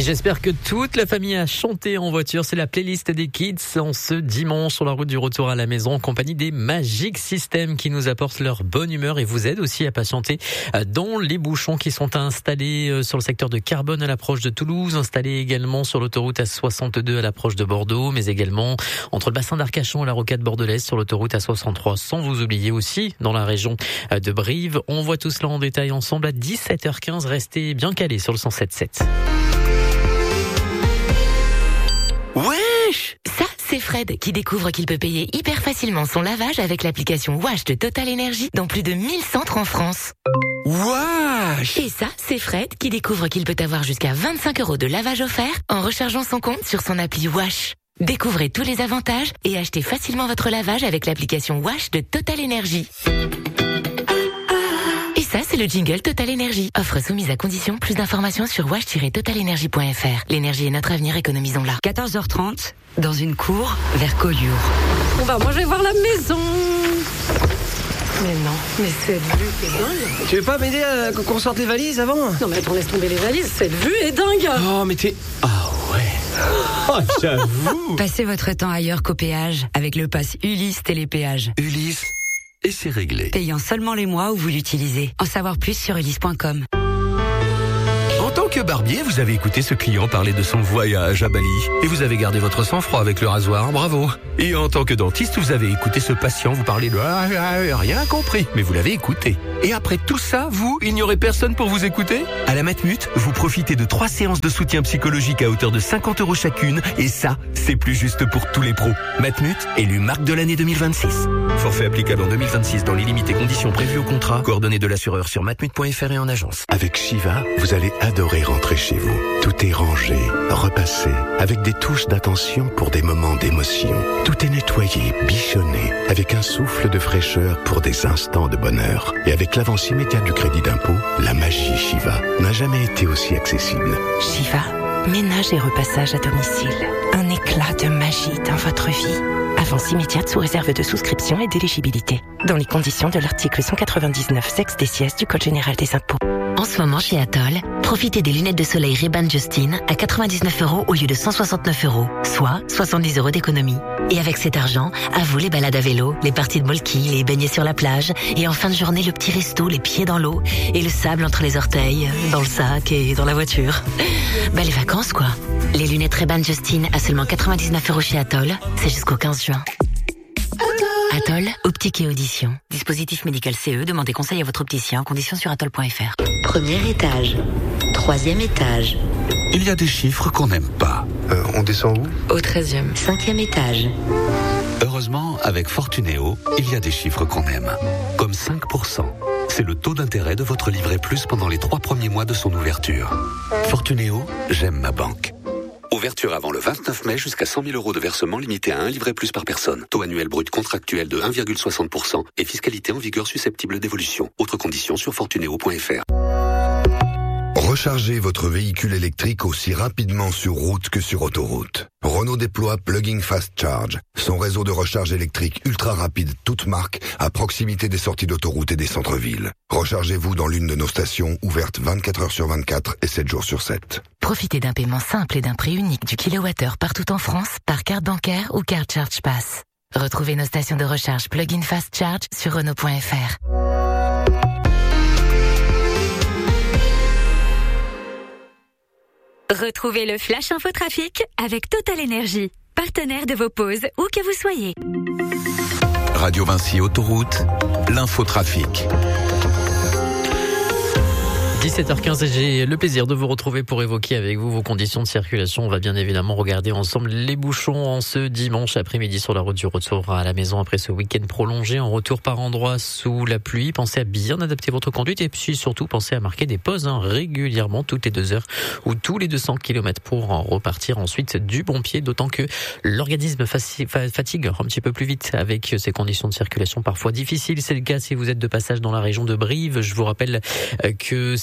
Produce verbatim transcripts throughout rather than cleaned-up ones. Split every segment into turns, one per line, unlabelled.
Et j'espère que toute la famille a chanté en voiture. C'est la playlist des kids en ce dimanche sur la route du retour à la maison en compagnie des Magic System qui nous apportent leur bonne humeur et vous aident aussi à patienter dans les bouchons qui sont installés sur le secteur de Carbone à l'approche de Toulouse, installés également sur l'autoroute A soixante-deux à l'approche de Bordeaux, mais également entre le bassin d'Arcachon et la rocade bordelaise sur l'autoroute A soixante-trois, sans vous oublier aussi dans la région de Brive. On voit tout cela en détail ensemble à dix-sept heures quinze. Restez bien calés sur le cent sept sept.
Wesh! Ça, c'est Fred qui découvre qu'il peut payer hyper facilement son lavage avec l'application Wash de Total Energy dans plus de mille centres en France.
Wesh!
Et ça, c'est Fred qui découvre qu'il peut avoir jusqu'à vingt-cinq euros de lavage offert en rechargeant son compte sur son appli Wash. Découvrez tous les avantages et achetez facilement votre lavage avec l'application Wash de Total Energy. Et ça, c'est le jingle Total Energy. Offre soumise à condition. Plus d'informations sur wash tiret total energy point f r. L'énergie est notre avenir, économisons-la.
quatorze heures trente, dans une cour vers Collioure.
On va, moi je vais voir la maison. Mais non, mais cette vue est dingue.
Tu veux pas m'aider à qu'on sorte les valises avant?
Non mais attends, laisse tomber les valises, cette vue est dingue.
Oh mais t'es... Ah ouais. Oh j'avoue.
Passez votre temps ailleurs qu'au péage avec le pass Ulysse Télépéage.
Ulysse, et c'est réglé.
Payant seulement les mois où vous l'utilisez. En savoir plus sur ulysse point com.
En tant que barbier, vous avez écouté ce client parler de son voyage à Bali. Et vous avez gardé votre sang-froid avec le rasoir, bravo. Et en tant que dentiste, vous avez écouté ce patient vous parler de ah, ah, rien compris, mais vous l'avez écouté. Et après tout ça, vous, il n'y aurait personne pour vous écouter? À la Matmut, vous profitez de trois séances de soutien psychologique à hauteur de cinquante euros chacune. Et ça, c'est plus juste pour tous les pros. Matmut, élu marque de l'année deux mille vingt-six. Forfait applicable en deux mille vingt-six dans les limites et conditions prévues au contrat. Coordonnées de l'assureur sur matmut point f r et en agence.
Avec Shiva, vous allez adorer rentrer chez vous. Tout est rangé, repassé, avec des touches d'attention pour des moments d'émotion. Tout est nettoyé, bichonné, avec un souffle de fraîcheur pour des instants de bonheur. Et avec l'avance immédiate du crédit d'impôt, la magie Shiva n'a jamais été aussi accessible.
Shiva, ménage et repassage à domicile. Un éclat de magie dans votre vie. Avance immédiate sous réserve de souscription et d'éligibilité. Dans les conditions de l'article cent quatre-vingt-dix-neuf sexe des sièges du Code général des impôts. En ce moment chez Atoll, profitez des lunettes de soleil Ray-Ban Justin à quatre-vingt-dix-neuf euros au lieu de cent soixante-neuf euros, soit soixante-dix euros d'économie. Et avec cet argent, à vous les balades à vélo, les parties de molki, les baignets sur la plage, et en fin de journée le petit resto, les pieds dans l'eau, et le sable entre les orteils, dans le sac et dans la voiture. Bah les vacances quoi. Les lunettes Ray-Ban Justin à seulement quatre-vingt-dix-neuf euros chez Atoll, c'est jusqu'au quinze juin. Atoll, optique et audition. Dispositif médical C E, demandez conseil à votre opticien en conditions sur atoll point f r.
Premier étage. Troisième étage.
Il y a des chiffres qu'on n'aime pas.
Euh, on descend où?
Au treizième.
Cinquième étage.
Heureusement, avec Fortunéo, il y a des chiffres qu'on aime. Comme cinq pour cent. C'est le taux d'intérêt de votre livret plus pendant les trois premiers mois de son ouverture. Fortunéo, j'aime ma banque. Ouverture avant le vingt-neuf mai jusqu'à cent mille euros de versement limité à un livret plus par personne. Taux annuel brut contractuel de un virgule soixante pour cent et fiscalité en vigueur susceptible d'évolution. Autres conditions sur fortunéo point f r.
Rechargez votre véhicule électrique aussi rapidement sur route que sur autoroute. Renault déploie Plug-in Fast Charge, son réseau de recharge électrique ultra rapide, toute marque, à proximité des sorties d'autoroute et des centres-villes. Rechargez-vous dans l'une de nos stations, ouvertes vingt-quatre heures sur vingt-quatre et sept jours sur sept.
Profitez d'un paiement simple et d'un prix unique du kilowattheure partout en France par carte bancaire ou carte Charge Pass. Retrouvez nos stations de recharge Plug-in Fast Charge sur renault point f r.
Retrouvez le Flash Infotrafic avec Total Energy, partenaire de vos pauses où que vous soyez.
Radio Vinci Autoroute, l'infotrafic.
dix-sept heures quinze, j'ai le plaisir de vous retrouver pour évoquer avec vous vos conditions de circulation. On va bien évidemment regarder ensemble les bouchons en ce dimanche après-midi sur la route du retour à la maison après ce week-end prolongé en retour par endroits sous la pluie. Pensez à bien adapter votre conduite et puis surtout pensez à marquer des pauses hein, régulièrement toutes les deux heures ou tous les deux cents kilomètres pour en repartir ensuite du bon pied, d'autant que l'organisme fatigue un petit peu plus vite avec ces conditions de circulation parfois difficiles. C'est le cas si vous êtes de passage dans la région de Brive. Je vous rappelle que si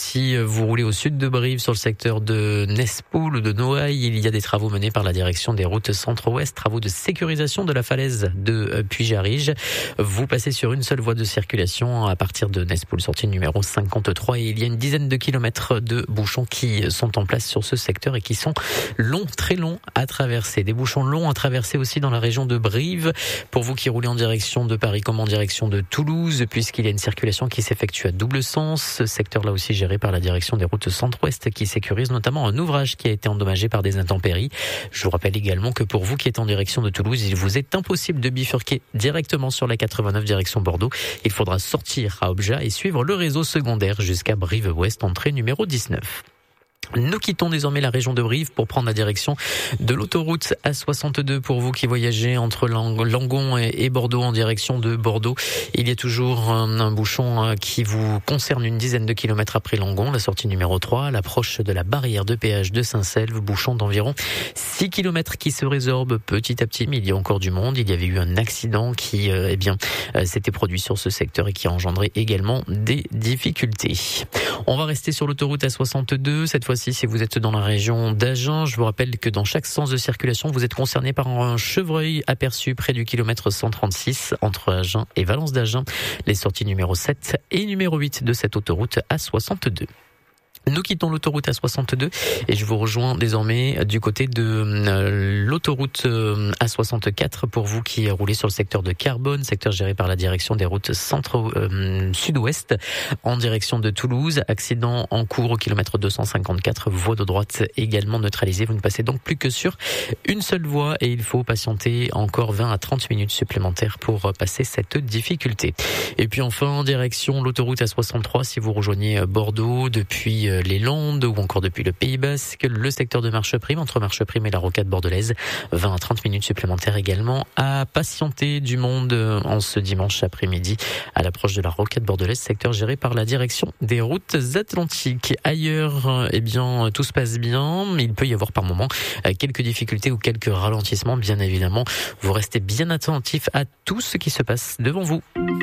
si vous roulez au sud de Brive sur le secteur de Nespoul ou de Noailles, il y a des travaux menés par la direction des routes centre-ouest, travaux de sécurisation de la falaise de Puy-Jarige. Vous passez sur une seule voie de circulation à partir de Nespoul, sortie numéro cinquante-trois, et il y a une dizaine de kilomètres de bouchons qui sont en place sur ce secteur et qui sont longs, très longs à traverser. Des bouchons longs à traverser aussi dans la région de Brive. Pour vous qui roulez en direction de Paris comme en direction de Toulouse, puisqu'il y a une circulation qui s'effectue à double sens. Ce secteur-là aussi géré par la direction des routes centre-ouest qui sécurise notamment un ouvrage qui a été endommagé par des intempéries. Je vous rappelle également que pour vous qui êtes en direction de Toulouse, il vous est impossible de bifurquer directement sur la quatre-vingt-neuf direction Bordeaux. Il faudra sortir à Objat et suivre le réseau secondaire jusqu'à Brive-Ouest, entrée numéro dix-neuf. Nous quittons désormais la région de Brive pour prendre la direction de l'autoroute A soixante-deux pour vous qui voyagez entre Langon et Bordeaux en direction de Bordeaux. Il y a toujours un, un bouchon qui vous concerne une dizaine de kilomètres après Langon, la sortie numéro trois, à l'approche de la barrière de péage de Saint-Selve, bouchon d'environ six kilomètres qui se résorbe petit à petit, mais il y a encore du monde. Il y avait eu un accident qui euh, eh bien, euh, s'était produit sur ce secteur et qui a engendré également des difficultés. On va rester sur l'autoroute A soixante-deux, cette fois si vous êtes dans la région d'Agen, je vous rappelle que dans chaque sens de circulation, vous êtes concerné par un chevreuil aperçu près du kilomètre cent trente-six entre Agen et Valence d'Agen. Les sorties numéro sept et numéro huit de cette autoroute A soixante-deux. Nous quittons l'autoroute A soixante-deux et je vous rejoins désormais du côté de euh, l'autoroute euh, A soixante-quatre pour vous qui roulez sur le secteur de Carbone, secteur géré par la direction des routes centre euh, sud-ouest en direction de Toulouse. Accident en cours au kilomètre deux cent cinquante-quatre, voie de droite également neutralisée. Vous ne passez donc plus que sur une seule voie et il faut patienter encore vingt à trente minutes supplémentaires pour passer cette difficulté. Et puis enfin en direction l'autoroute A soixante-trois si vous rejoignez Bordeaux depuis les Landes ou encore depuis le Pays Basque, le secteur de Marcheprime, entre Marcheprime et la rocade bordelaise, vingt à trente minutes supplémentaires également à patienter du monde en ce dimanche après-midi à l'approche de la rocade bordelaise, secteur géré par la direction des routes atlantiques. Ailleurs, eh bien, tout se passe bien, mais il peut y avoir par moment quelques difficultés ou quelques ralentissements, bien évidemment. Vous restez bien attentifs à tout ce qui se passe devant vous.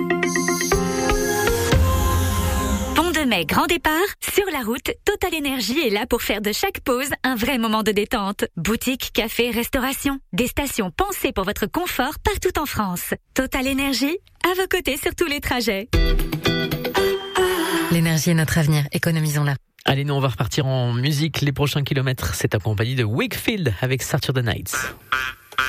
Mais grand départ, sur la route, Total Énergie est là pour faire de chaque pause un vrai moment de détente. Boutique, café, restauration, des stations pensées pour votre confort partout en France. Total Énergie, à vos côtés sur tous les trajets.
L'énergie est notre avenir, économisons-la.
Allez, nous on va repartir en musique. Les prochains kilomètres, c'est accompagné de Wakefield avec Saturday Nights.